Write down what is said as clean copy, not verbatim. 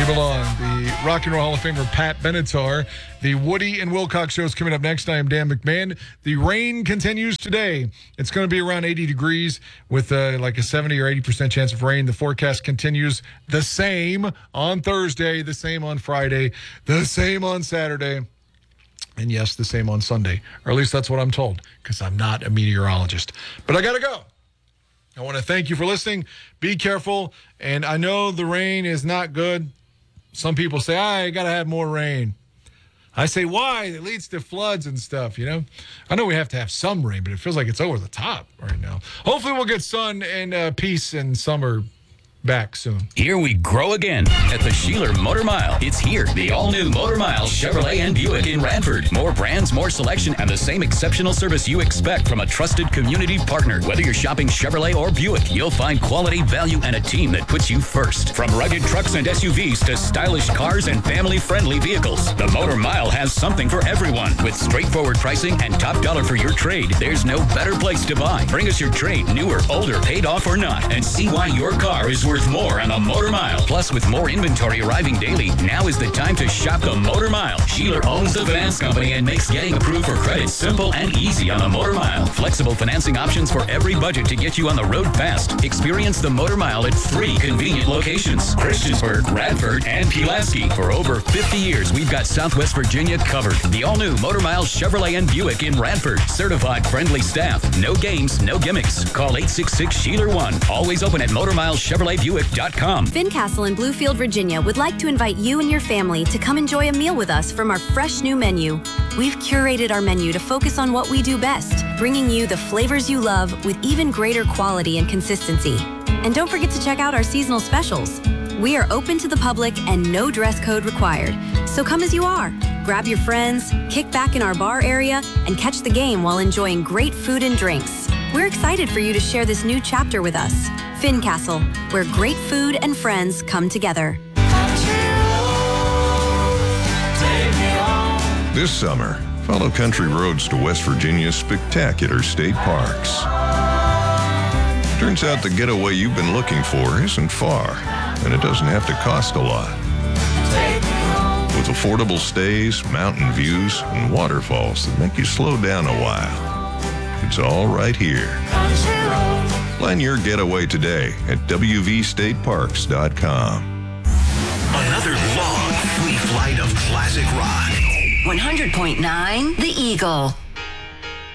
We belong. The Rock and Roll Hall of Famer Pat Benatar. The Woody and Wilcox show is coming up next. I am Dan McMahon. The rain continues today. It's going to be around 80 degrees with like a 70 or 80% chance of rain. The forecast continues the same on Thursday, the same on Friday, the same on Saturday, and yes, the same on Sunday. Or at least that's what I'm told, because I'm not a meteorologist. But I got to go. I want to thank you for listening. Be careful. And I know the rain is not good. Some people say, I got to have more rain. I say, why? It leads to floods and stuff, you know? I know we have to have some rain, but it feels like it's over the top right now. Hopefully we'll get sun and peace and summer back soon. Here we grow again at the Sheeler Motor Mile. It's here, the all-new Motor Mile Chevrolet and Buick in Radford. More brands, more selection, and the same exceptional service you expect from a trusted community partner. Whether you're shopping Chevrolet or Buick, you'll find quality, value, and a team that puts you first. From rugged trucks and SUVs to stylish cars and family-friendly vehicles, the Motor Mile has something for everyone. With straightforward pricing and top dollar for your trade, there's no better place to buy. Bring us your trade, newer, older, paid off or not, and see why your car is worth more on a Motor Mile. Plus, with more inventory arriving daily, now is the time to shop the Motor Mile. Sheeler owns the finance company and makes getting approved for credit simple and easy on the Motor Mile. Flexible financing options for every budget to get you on the road fast. Experience the Motor Mile at 3 convenient locations: Christiansburg, Radford, and Pulaski. For over 50 years, we've got Southwest Virginia covered. The all-new Motor Mile Chevrolet and Buick in Radford. Certified friendly staff. No games, no gimmicks. Call 866-SHEELER1. Always open at MotorMileChevroletBuick.com. Fincastle in Bluefield, Virginia would like to invite you and your family to come enjoy a meal with us from our fresh new menu. We've curated our menu to focus on what we do best, bringing you the flavors you love with even greater quality and consistency. And don't forget to check out our seasonal specials. We are open to the public and no dress code required. So come as you are. Grab your friends, kick back in our bar area, and catch the game while enjoying great food and drinks. We're excited for you to share this new chapter with us. Fincastle, where great food and friends come together. This summer, follow country roads to West Virginia's spectacular state parks. Turns out the getaway you've been looking for isn't far, and it doesn't have to cost a lot. With affordable stays, mountain views, and waterfalls that make you slow down a while. It's all right here. Plan your getaway today at wvstateparks.com. Another long, free flight of classic rock. 100.9 The Eagle.